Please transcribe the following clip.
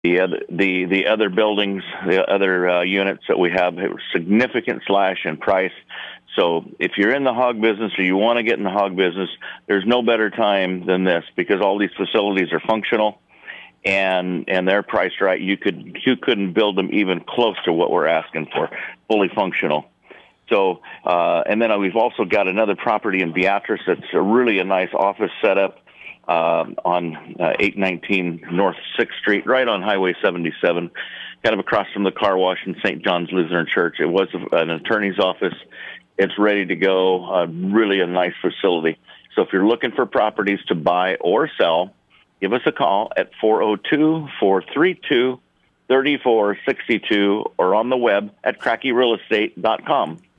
The other buildings, the other units that we have, have a significant slash in price. So if you're in the hog business or you want to get in the hog business, there's no better time than this, because all these facilities are functional and they're priced right. You couldn't build them even close to what we're asking for, fully functional. So and then we've also got another property in Beatrice that's really a nice office setup. On 819 North 6th Street, right on Highway 77, kind of across from the car wash in St. John's Lutheran Church. It was an attorney's office. It's ready to go. Really a nice facility. So if you're looking for properties to buy or sell, give us a call at 402-432-3462 or on the web at crackyrealestate.com.